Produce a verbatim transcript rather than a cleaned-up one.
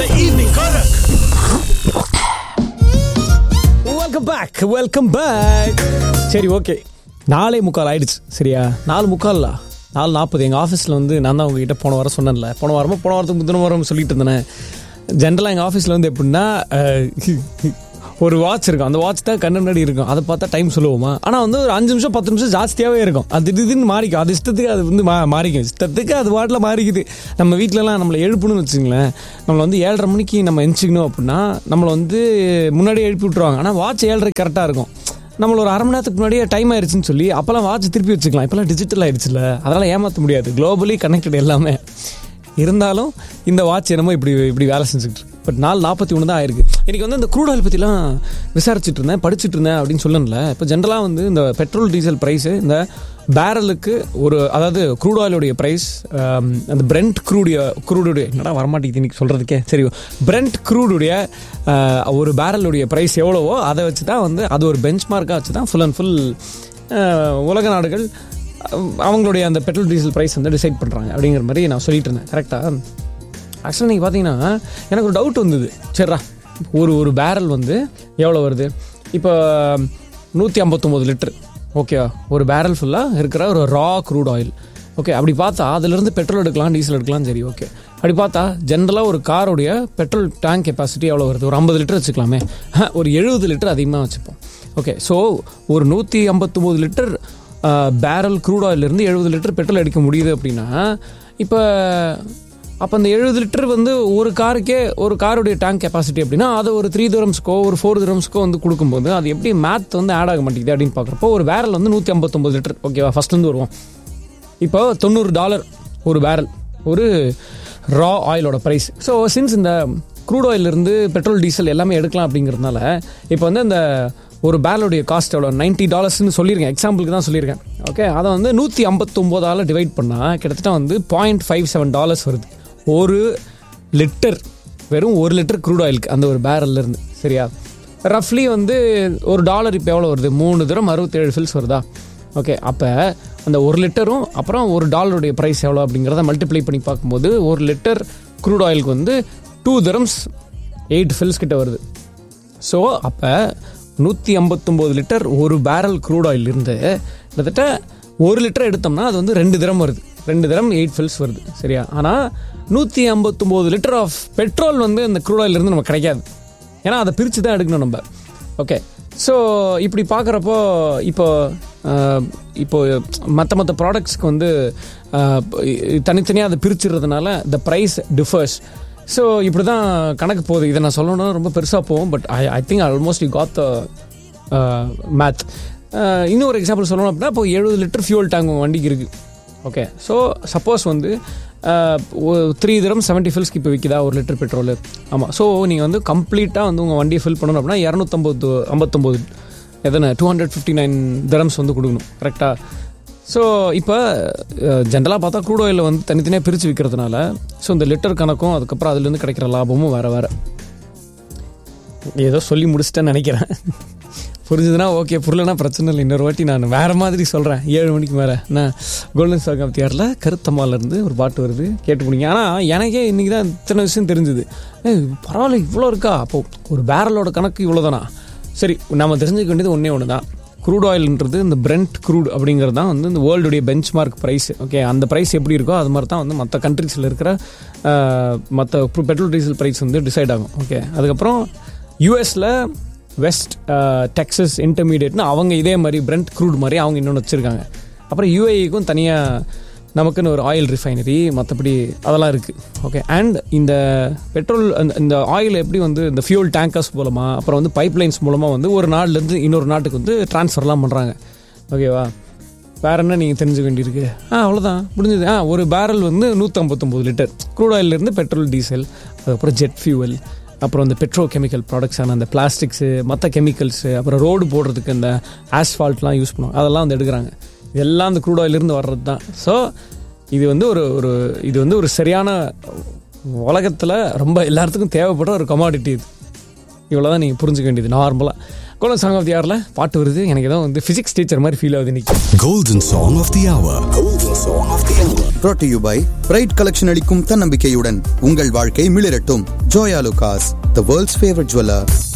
The evening Karak. Welcome back welcome back சரி okay நாலே முக்கால் ஆயிடுச்சு சரியா நாலு முக்கால்ல நாலு நாற்பது எங்கள் ஆஃபீஸில் வந்து நான் தான் உங்ககிட்ட போன வாரம் சொன்னேன்ல போன வாரமாக போன வாரத்துக்கு முந்தின வாரம் சொல்லிட்டு இருந்தேன் ஜென்ரலாக எங்கள் ஆஃபீஸில் வந்து எப்படின்னா ஒரு வாட்ச் இருக்கும் அந்த வாட்ச் தான் கண்ணு முன்னாடி இருக்கும் அதை பார்த்தா டைம் சொல்லுவோமா ஆனால் வந்து ஒரு அஞ்சு நிமிஷம் பத்து நிமிஷம் ஜாஸ்தியாகவே இருக்கும் அது திடீர்னு மாறிக்கும் அது இஷ்டத்துக்கு அது வந்து மா மாறிக்கும் இஷ்டத்துக்கு அது வாட்டில் மாறிக்குது நம்ம வீட்டிலலாம் நம்மளை எழுப்பணும்னு வச்சுங்களேன் நம்மளை வந்து ஏழரை மணிக்கு நம்ம எந்திரிக்கணும் அப்படின்னா நம்மளை வந்து முன்னாடியே எழுப்பி விட்ருவாங்க ஆனால் வாட்ச் ஏழரை கரெக்டாக இருக்கும் நம்மள ஒரு அரை மணி நேரத்துக்கு முன்னாடியே டைம் ஆயிடுச்சுன்னு சொல்லி அப்போல்லாம் வாட்ச் திருப்பி வச்சுக்கலாம் இப்போலாம் டிஜிட்டல் ஆயிடுச்சுல்ல அதனால் ஏமாற்ற முடியாது குளோபலி கனெக்டட் எல்லாமே இருந்தாலும் இந்த வாட்ச் என்னமோ இப்படி இப்படி வேலை செஞ்சுக்கிட்டு இருக்கு பட் நாலு நாற்பத்தி ஒன்று தான் ஆயிருக்கு இன்றைக்கி வந்து இந்த க்ரூட் ஆயில் பற்றிலாம் விசாரிச்சுட்டு இருந்தேன் படிச்சுட்டு இருந்தேன் அப்படின்னு சொல்லணும்ல இப்போ ஜென்ரலாக வந்து இந்த பெட்ரோல் டீசல் ப்ரைஸு இந்த பேரலுக்கு ஒரு அதாவது க்ரூட் ஆயிலுடைய ப்ரைஸ் அந்த பிரெண்ட் க்ரூடைய க்ரூடுடைய என்னடா வரமாட்டேங்குது இன்றைக்கி சொல்கிறதுக்கே சரி பிரெண்ட் க்ரூடுடைய ஒரு பேரலுடைய ப்ரைஸ் எவ்வளவோ அதை வச்சு தான் வந்து அது ஒரு பெஞ்ச் மார்க்காக வச்சு தான் ஃபுல் அண்ட் ஃபுல் உலக நாடுகள் அவங்களுடைய அந்த பெட்ரோல் டீசல் ப்ரைஸ் வந்து டிசைட் பண்ணுறாங்க அப்படிங்கிற மாதிரி நான் சொல்லிட்டு இருந்தேன் கரெக்டாக ஆக்சுவலாக நீங்கள் பார்த்தீங்கன்னா எனக்கு ஒரு டவுட் வந்தது சரிடா ஒரு ஒரு பேரல் வந்து எவ்வளோ வருது இப்போ நூற்றி ஐம்பத்தொம்போது லிட்டர் ஓகேவா ஒரு பேரல் ஃபுல்லாக இருக்கிற ஒரு ரா க்ரூட் ஆயில் ஓகே அப்படி பார்த்தா அதுலேருந்து பெட்ரோல் எடுக்கலாம் டீசல் எடுக்கலாம் சரி ஓகே அப்படி பார்த்தா ஜென்ரலாக ஒரு காரோடைய பெட்ரோல் டேங்க் கெப்பாசிட்டி எவ்வளோ வருது ஒரு ஐம்பது லிட்டர் வச்சுக்கலாமே ஒரு எழுபது லிட்டர் அதிகமாக வச்சுப்போம் ஓகே ஸோ ஒரு நூற்றி ஐம்பத்தொம்போது லிட்டர் பேரல் க்ரூட் ஆயிலிருந்து எழுபது லிட்டர் பெட்ரோல் அடிக்க முடியுது அப்படின்னா இப்போ அப்போ அந்த எழுபது லிட்டர் வந்து ஒரு காருக்கே ஒரு காருடைய டேங்க் கெப்பாசிட்டி அப்படின்னா அதை ஒரு த்ரீ திரம்ஸ்க்கோ ஒரு ஃபோர் திரம்ஸ்க்கோ வந்து கொடுக்கும்போது அது எப்படி மேத் வந்து ஆட் ஆக மாட்டேங்குது அப்படின்னு பார்க்குறப்போ ஒரு பேரல் வந்து நூற்றி ஐம்பத்தொம்பது லிட்டர் ஓகேவா ஃபஸ்ட்லேருந்து வருவோம் இப்போ தொண்ணூறு டாலர் ஒரு பேரல் ஒரு ரா ஆயிலோட ப்ரைஸ் ஸோ சின்ஸ் இந்த க்ரூட் ஆயிலிருந்து பெட்ரோல் டீசல் எல்லாமே எடுக்கலாம் அப்படிங்கிறதுனால இப்போ வந்து அந்த ஒரு பேரலுடைய காஸ்ட் எவ்வளோ நைன்ட்டி டாலர்ஸ்னு சொல்லியிருக்கேன் எக்ஸாம்பிளுக்கு தான் சொல்லியிருக்கேன் ஓகே அதை வந்து நூற்றி ஐம்பத்தொம்போதால் டிவைட் பண்ணால் கிட்டத்தட்ட வந்து பாயிண்ட் ஃபைவ் செவன் டாலர்ஸ் வருது ஒரு லிட்டர் வெறும் ஒரு லிட்டர் க்ரூட் ஆயிலுக்கு அந்த ஒரு பேரல்லேருந்து சரியா ரஃப்லி வந்து ஒரு டாலர் இப்போ எவ்வளோ வருது மூணு தரம் அறுபத்தேழு ஃபில்ஸ் வருதா ஓகே அப்போ அந்த ஒரு லிட்டரும் அப்புறம் ஒரு டாலருடைய ப்ரைஸ் எவ்வளோ அப்படிங்கிறத மல்டிப்ளை பண்ணி பார்க்கும்போது ஒரு லிட்டர் க்ரூட் ஆயிலுக்கு வந்து டூ தரம்ஸ் எயிட் ஃபில்ஸ் கிட்ட வருது ஸோ அப்போ நூற்றி ஐம்பத்தொம்போது லிட்டர் ஒரு பேரல் க்ரூட் ஆயில் இருந்து கிட்டத்தட்ட ஒரு லிட்டர் எடுத்தோம்னா அது வந்து ரெண்டு திரம் வருது ரெண்டு திரம் எயிட் ஃபில்ஸ் வருது சரியா ஆனால் நூற்றி ஐம்பத்தொம்போது லிட்டர் ஆஃப் பெட்ரோல் வந்து இந்த க்ரூட் ஆயிலிருந்து நமக்கு கிடைக்காது ஏன்னா அதை பிரித்து தான் எடுக்கணும் நம்ம ஓகே ஸோ இப்படி பார்க்குறப்போ இப்போ இப்போ மற்ற மற்ற ப்ராடக்ட்ஸ்க்கு வந்து தனித்தனியாக அதை பிரிச்சுறதுனால த ப்ரைஸ் டிஃபர்ஸ் ஸோ இப்படி தான் கணக்கு போகுது இதை நான் சொல்லணும்னா ரொம்ப பெருசாக போகும் but I I think almost you got the math இன்னொரு எக்ஸாம்பிள் சொல்லணும் அப்படின்னா இப்போ எழுபது லிட்டர் ஃபியூல் டேங்க் உங்கள் வண்டிக்கு இருக்குது ஓகே ஸோ சப்போஸ் வந்து த்ரீ திரம் செவன்ட்டி ஃபில்ஸ்க்கு இப்போ விற்கிதா ஒரு லிட்டர் பெட்ரோல் ஆமாம் ஸோ நீங்கள் வந்து கம்ப்ளீட்டாக வந்து உங்கள் வண்டியை ஃபில் பண்ணணும் அப்படின்னா இரநூத்தம்பது ஐம்பத்தொம்போது எத்தனை two hundred fifty nine dirhams வந்து கொடுக்கணும் கரெக்டாக ஸோ இப்போ ஜென்ரலாக பார்த்தா க்ரூட் ஆயிலில் வந்து தனித்தனியாக பிரித்து விற்கிறதுனால ஸோ இந்த லிட்டர் கணக்கும் அதுக்கப்புறம் அதுலேருந்து கிடைக்கிற லாபமும் வேறு வேறு ஏதோ சொல்லி முடிச்சிட்டேன்னு நினைக்கிறேன் புரிஞ்சுதுன்னா ஓகே புரியலனா பிரச்சனை இல்லை இன்னொரு வாட்டி நான் வேறு மாதிரி சொல்கிறேன் ஏழு மணிக்கு மேலே நான் கோல்டன் ஸ்டார் காப்தியாரில் கருத்தம்மாலேருந்து ஒரு பாட்டு வருது கேட்டு முடிங்க ஆனால் எனக்கே இன்றைக்கி தான் இத்தனை விஷயம் தெரிஞ்சுது ஏ பரவாயில்ல இவ்வளோ இருக்கா அப்போது ஒரு பேரலோட கணக்கு இவ்வளோ தானா சரி நம்ம தெரிஞ்சுக்க வேண்டியது ஒன்றே ஒன்று தான் க்ரூட் ஆயில்ன்றது இந்த பிரெண்ட் க்ரூட் அப்படிங்கிறது தான் வந்து இந்த வேர்ல்டுடைய பெஞ்ச் மார்க் ப்ரைஸ் ஓகே அந்த ப்ரைஸ் எப்படி இருக்கோ அது மாதிரி தான் வந்து மற்ற கண்ட்ரிஸில் இருக்கிற மற்ற பெட்ரோல் டீசல் ப்ரைஸ் வந்து டிசைட் ஆகும் ஓகே அதுக்கப்புறம் யூஎஸில் வெஸ்ட் டெக்ஸஸ் இன்டர்மீடியட்னு அவங்க இதே மாதிரி பிரெண்ட் க்ரூட் மாதிரி அவங்க இன்னொன்று வச்சுருக்காங்க அப்புறம் யூஏஇக்கும் தனியாக நமக்குன்னு ஒரு ஆயில் ரிஃபைனரி மற்றபடி அதெல்லாம் இருக்குது ஓகே அண்ட் இந்த பெட்ரோல் அந்த இந்த ஆயில் எப்படி வந்து இந்த ஃபியூல் டேங்கர்ஸ் மூலமாக அப்புறம் வந்து பைப்லைன்ஸ் மூலமாக வந்து ஒரு நாடுலேருந்து இன்னொரு நாட்டுக்கு வந்து ட்ரான்ஸ்ஃபர்லாம் பண்ணுறாங்க ஓகேவா வேறு என்ன நீங்கள் தெரிஞ்சுக்க வேண்டியிருக்கு ஆ அவ்வளோதான் முடிஞ்சது ஆ ஒரு பேரல் வந்து நூற்றி ஐம்பத்தொம்போது லிட்டர் க்ரூட் ஆயிலேருந்து பெட்ரோல் டீசல் அதுக்கப்புறம் ஜெட் ஃபியூவல் அப்புறம் இந்த பெட்ரோ கெமிக்கல் ப்ராடக்ட்ஸான அந்த பிளாஸ்டிக்ஸு மற்ற கெமிக்கல்ஸு அப்புறம் ரோடு போடுறதுக்கு இந்த ஆஸ்ஃபால்ட்லாம் யூஸ் பண்ணுவோம் அதெல்லாம் வந்து எடுக்கிறாங்க இதெல்லாம் அந்த க்ரூட் ஆயிலிருந்து வர்றது தான் ஸோ இது வந்து ஒரு ஒரு இது வந்து ஒரு சரியான உலகத்தில் ரொம்ப எல்லாத்துக்கும் தேவைப்படுற ஒரு கமாடிட்டி இது இவ்வளோ தான் நீங்கள் புரிஞ்சுக்க வேண்டியது நார்மலாக கோலம் சாங் ஆஃப் தி ஹவர்ல பாட்டு வருது. எனக்கு ஏதோ வந்து பிசிக்ஸ் டீச்சர் மாதிரி ஃபீல் ஆகுது இன்னைக்கு. Golden Song of the Hour. Golden Song of the Hour. Brought to you by Pride Collection அளிக்கும் தன்னம்பிக்கையுடன் உங்கள் வாழ்க்கை மிளிரட்டும். Joya Lucas, the world's favorite jeweler.